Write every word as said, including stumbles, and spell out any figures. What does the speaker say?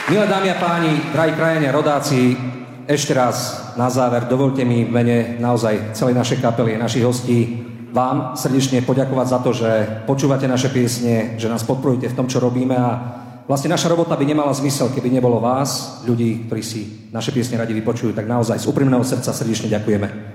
Milé dámy a páni, drahí krajania, rodáci, ešte raz na záver dovoľte mi v mene naozaj celej našej kapely, našich hostí, vám srdečne poďakovať za to, že počúvate naše piesne, že nás podporujete v tom, čo robíme a vlastne naša robota by nemala zmysel, keby nebolo vás, ľudí, ktorí si naše piesne radi vypočujú, tak naozaj z úprimného srdca srdečne ďakujeme.